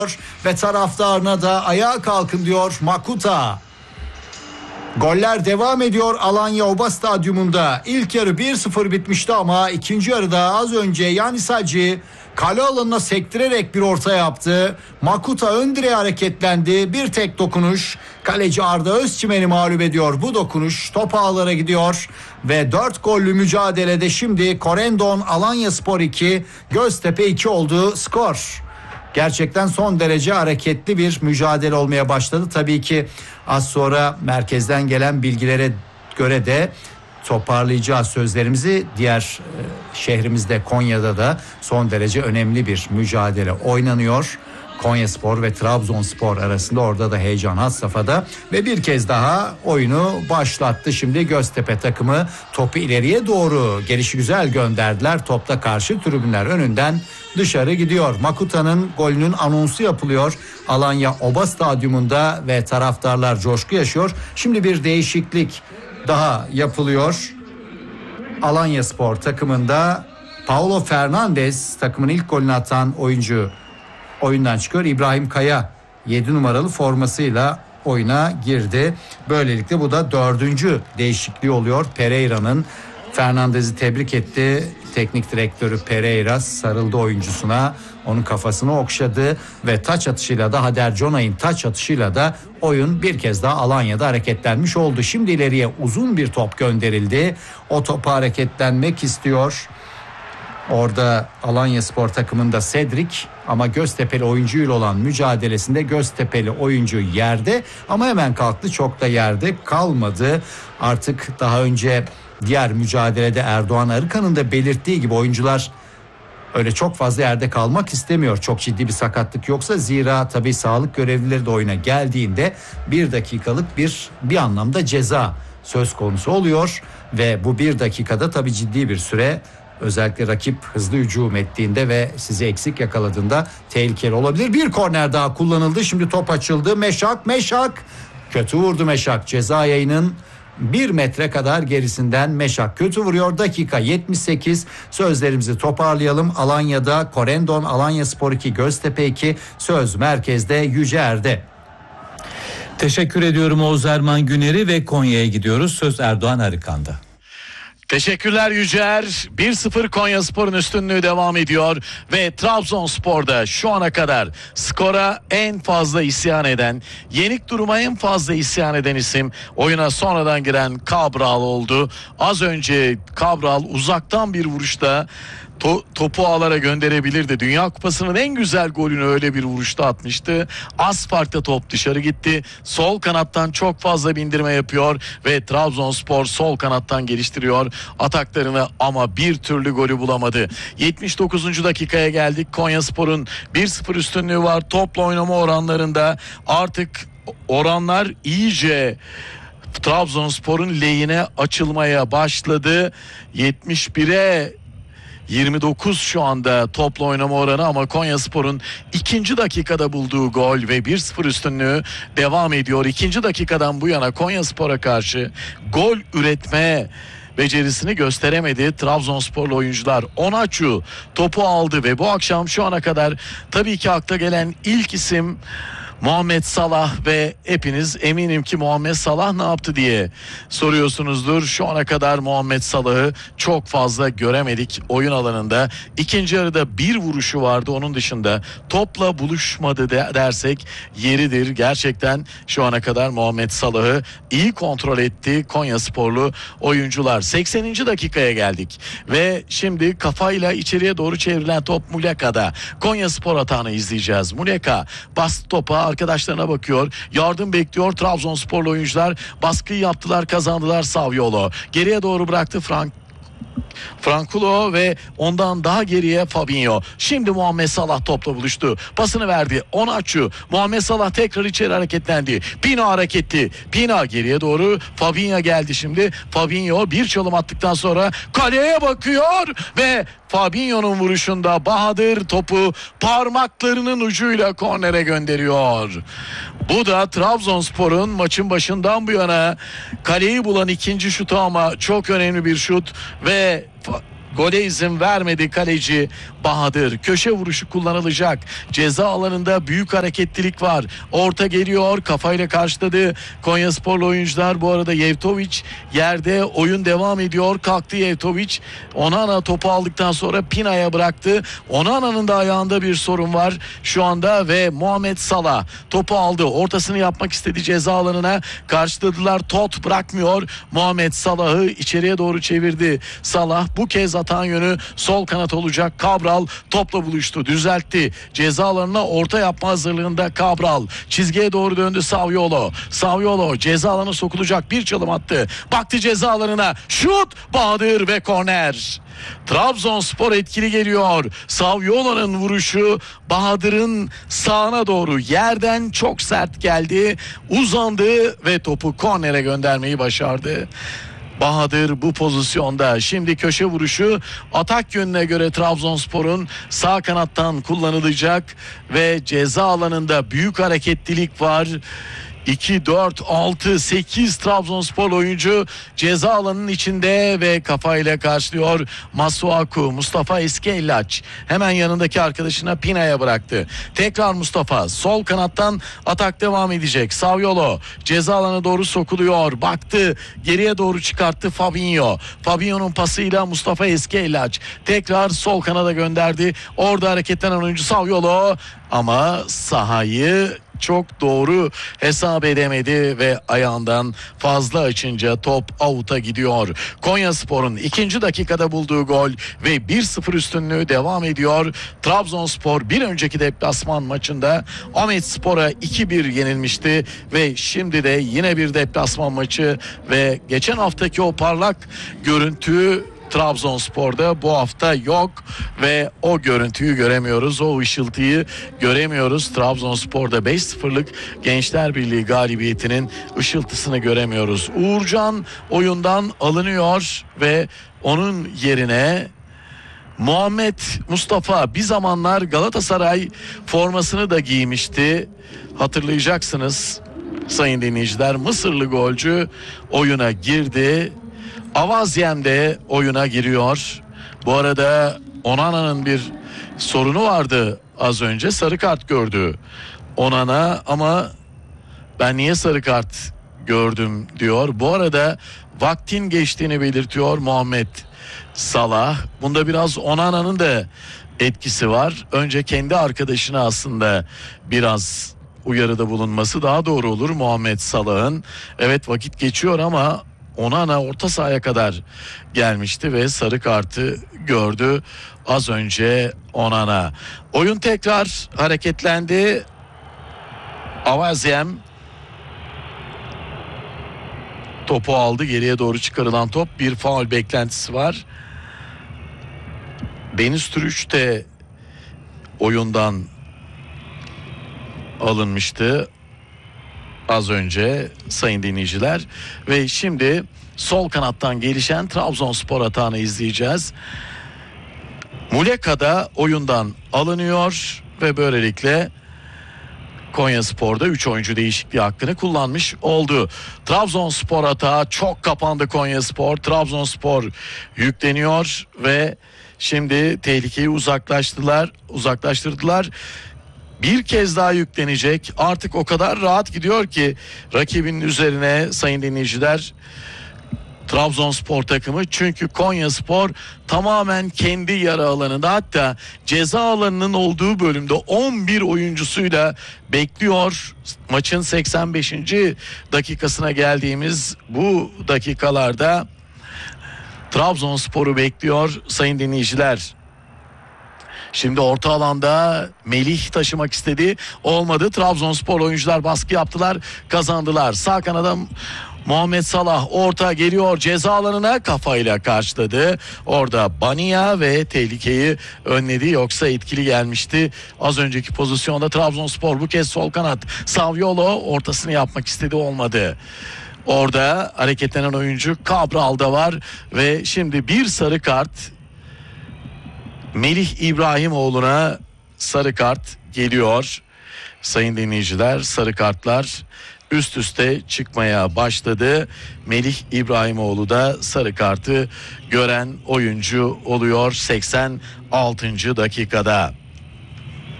ve taraftarına da ayağa kalkın diyor Makuta. Goller devam ediyor Alanya Oba Stadyumunda. İlk yarı 1-0 bitmişti ama ikinci yarıda az önce Yanis Hacı kale alanına sektirerek bir orta yaptı. Makuta ön direğe hareketlendi. Bir tek dokunuş. Kaleci Arda Özçimen'i mağlup ediyor. Bu dokunuş top ağlara gidiyor. Ve 4 gollü mücadelede şimdi Corendon Alanyaspor 2, Göztepe 2 oldu skor. Gerçekten son derece hareketli bir mücadele olmaya başladı. Tabii ki az sonra merkezden gelen bilgilere göre de toparlayacağız sözlerimizi. Diğer şehrimizde Konya'da da son derece önemli bir mücadele oynanıyor. Konyaspor ve Trabzonspor arasında, orada da heyecan had safhada ve bir kez daha oyunu başlattı. Şimdi Göztepe takımı topu ileriye doğru gelişigüzel gönderdiler. Topla karşı tribünler önünden dışarı gidiyor. Makuta'nın golünün anonsu yapılıyor Alanya Oba Stadyumunda ve taraftarlar coşku yaşıyor. Şimdi bir değişiklik daha yapılıyor. Alanyaspor takımında Paulo Fernandes, takımın ilk golünü atan oyuncu, oyundan çıkıyor. İbrahim Kaya 7 numaralı formasıyla oyuna girdi. Böylelikle bu da 4. değişikliği oluyor. Pereira'nın, Fernandez'i tebrik etti. Teknik direktörü Pereira sarıldı oyuncusuna. Onun kafasını okşadı ve taç atışıyla da, Hader Conay'ın taç atışıyla da oyun bir kez daha Alanya'da hareketlenmiş oldu. Şimdi ileriye uzun bir top gönderildi. O topa hareketlenmek istiyor. Orada Alanyaspor takımında Cedric, ama Göztepe'li oyuncuyla olan mücadelesinde Göztepe'li oyuncu yerde ama hemen kalktı, çok da yerde kalmadı. Artık daha önce diğer mücadelede Erdoğan Arıkan'ın da belirttiği gibi oyuncular öyle çok fazla yerde kalmak istemiyor. Çok ciddi bir sakatlık yoksa, zira tabii sağlık görevlileri de oyuna geldiğinde 1 dakikalık bir anlamda ceza söz konusu oluyor ve bu 1 dakikada tabii ciddi bir süre, özellikle rakip hızlı hücum ettiğinde ve sizi eksik yakaladığında tehlikeli olabilir. Bir korner daha kullanıldı. Şimdi top açıldı. Meşak kötü vurdu. Meşak ceza yayının 1 metre kadar gerisinden Meşak kötü vuruyor. Dakika 78. Sözlerimizi toparlayalım. Alanya'da Corendon Alanyaspor 2, Göztepe 2. Söz merkezde Yüce Er'de. Teşekkür ediyorum Oğuz Erman Güner'i ve Konya'ya gidiyoruz. Söz Erdoğan Arıkan'da. Teşekkürler Yücer. 1-0 Konyaspor'un üstünlüğü devam ediyor ve Trabzonspor'da şu ana kadar skora en fazla isyan eden, yenik duruma en fazla isyan eden isim oyuna sonradan giren Cabral oldu. Az önce Cabral uzaktan bir vuruşta topu ağlara gönderebilirdi. Dünya Kupası'nın en güzel golünü öyle bir vuruşta atmıştı. Az farkla top dışarı gitti. Sol kanattan çok fazla bindirme yapıyor ve Trabzonspor sol kanattan geliştiriyor ataklarını ama bir türlü golü bulamadı. 79. dakikaya geldik. Konyaspor'un 1-0 üstünlüğü var. Topla oynama oranlarında artık oranlar iyice Trabzonspor'un lehine açılmaya başladı. 71'e 29 şu anda topla oynama oranı ama Konyaspor'un 2. dakikada bulduğu gol ve 1-0 üstünlüğü devam ediyor. 2. dakikadan bu yana Konyaspor'a karşı gol üretme becerisini gösteremedi Trabzonsporlu oyuncular. Onaçu topu aldı ve bu akşam şu ana kadar tabii ki akla gelen ilk isim Muhammed Salah ve hepiniz eminim ki Muhammed Salah ne yaptı diye soruyorsunuzdur. Şu ana kadar Muhammed Salah'ı çok fazla göremedik oyun alanında. İkinci yarıda bir vuruşu vardı, onun dışında topla buluşmadı dersek yeridir. Gerçekten şu ana kadar Muhammed Salah'ı iyi kontrol etti Konyasporlu oyuncular. 80. dakikaya geldik ve şimdi kafayla içeriye doğru çevrilen top Muleka'da. Konyaspor atağını izleyeceğiz. Muleka bastı topa, arkadaşlarına bakıyor. Yardım bekliyor. Trabzonsporlu oyuncular baskıyı yaptılar, kazandılar. Saviolo geriye doğru bıraktı Frankulo ve ondan daha geriye Fabinho. Şimdi Muhammed Salah topla buluştu. Pasını verdi. Onaçu. Muhammed Salah tekrar içeri hareketlendi. Pina hareketli. Pina geriye doğru. Fabinho geldi şimdi. Fabinho bir çalım attıktan sonra kaleye bakıyor ve Fabinho'nun vuruşunda Bahadır topu parmaklarının ucuyla kornere gönderiyor. Bu da Trabzonspor'un maçın başından bu yana kaleyi bulan ikinci şutu ama çok önemli bir şut ve gole izin vermedi kaleci Bahadır. Köşe vuruşu kullanılacak. Ceza alanında büyük hareketlilik var. Orta geliyor. Kafayla karşıladı Konyasporlu oyuncular. Bu arada Yevtoviç yerde, oyun devam ediyor. Kalktı Yevtoviç. Onana topu aldıktan sonra Pina'ya bıraktı. Onana'nın da ayağında bir sorun var şu anda ve Muhammed Salah topu aldı. Ortasını yapmak istedi ceza alanına. Karşıladılar. Tot bırakmıyor. Muhammed Salah'ı içeriye doğru çevirdi. Salah bu kez atan yönü sol kanat olacak. Cabral topla buluştu. Düzeltti. Ceza alanına orta yapma hazırlığında Cabral. Çizgiye doğru döndü Saviolo. Saviolo ceza alanına sokulacak. Bir çalım attı. Baktı ceza alanına. Şut! Bahadır ve korner. Trabzonspor etkili geliyor. Saviolo'nun vuruşu Bahadır'ın sağına doğru yerden çok sert geldi. Uzandı ve topu kornere göndermeyi başardı. Bahadır bu pozisyonda. Şimdi köşe vuruşu atak yönüne göre Trabzonspor'un sağ kanattan kullanılacak ve ceza alanında büyük hareketlilik var. 2, 4, 6, 8 Trabzonspor oyuncu ceza alanının içinde ve kafayla karşılıyor Masuaku. Mustafa Eskellaç hemen yanındaki arkadaşına Pina'ya bıraktı. Tekrar Mustafa sol kanattan atak devam edecek. Saviolo ceza alanına doğru sokuluyor. Baktı geriye doğru çıkarttı Fabinho. Fabinho'nun pasıyla Mustafa Eskellaç tekrar sol kanada gönderdi. Orada hareketlenen oyuncu Saviolo ama sahayı çok doğru hesap edemedi ve ayağından fazla açınca top out'a gidiyor. Konyaspor'un 2. dakikada bulduğu gol ve 1-0 üstünlüğü devam ediyor. Trabzonspor bir önceki deplasman maçında Ahmetspor'a 2-1 yenilmişti ve şimdi de yine bir deplasman maçı ve geçen haftaki o parlak görüntü Trabzonspor'da bu hafta yok ve o görüntüyü göremiyoruz. O ışıltıyı göremiyoruz. Trabzonspor'da 5-0'lık Gençler Birliği galibiyetinin ışıltısını göremiyoruz. Uğurcan oyundan alınıyor ve onun yerine Muhammed Mustafa bir zamanlar Galatasaray formasını da giymişti. Hatırlayacaksınız sayın dinleyiciler. Mısırlı golcü oyuna girdi. Avazyem de oyuna giriyor. Bu arada Onana'nın bir sorunu vardı az önce. Sarı kart gördü Onana ama ben niye sarı kart gördüm diyor. Bu arada vaktin geçtiğini belirtiyor Muhammed Salah. Bunda biraz Onana'nın da etkisi var. Önce kendi arkadaşına aslında biraz uyarıda bulunması daha doğru olur Muhammed Salah'ın. Evet vakit geçiyor ama Onana orta sahaya kadar gelmişti ve sarı kartı gördü az önce Onana. Oyun tekrar hareketlendi. Avazyem topu aldı. Geriye doğru çıkarılan top. Bir faul beklentisi var. Deniz Türüç de oyundan alınmıştı az önce sayın dinleyiciler ve şimdi sol kanattan gelişen Trabzonspor atağını izleyeceğiz. Muleka da oyundan alınıyor ve böylelikle Konyaspor'da 3 oyuncu değişikliği hakkını kullanmış oldu. Trabzonspor atağı çok kapandı Konyaspor. Trabzonspor yükleniyor ve şimdi tehlikeyi uzaklaştırdılar. Bir kez daha yüklenecek. Artık o kadar rahat gidiyor ki rakibinin üzerine sayın dinleyiciler Trabzonspor takımı. Çünkü Konyaspor tamamen kendi yarı alanında, hatta ceza alanının olduğu bölümde 11 oyuncusuyla bekliyor. Maçın 85. dakikasına geldiğimiz bu dakikalarda Trabzonspor'u bekliyor sayın dinleyiciler. Şimdi orta alanda Melih taşımak istedi. Olmadı. Trabzonspor oyuncular baskı yaptılar. Kazandılar. Sağ kanada Muhammed Salah orta geliyor ceza alanına, kafayla karşıladı. Orada Bania ve tehlikeyi önledi, yoksa etkili gelmişti. Az önceki pozisyonda Trabzonspor bu kez sol kanat. Saviolo ortasını yapmak istedi, olmadı. Orada hareketlenen oyuncu Cabral da var ve şimdi bir sarı kart Melih İbrahimoğlu'na sarı kart geliyor. sayın dinleyiciler, sarı kartlar üst üste çıkmaya başladı. Melih İbrahimoğlu da sarı kartı gören oyuncu oluyor 86. dakikada.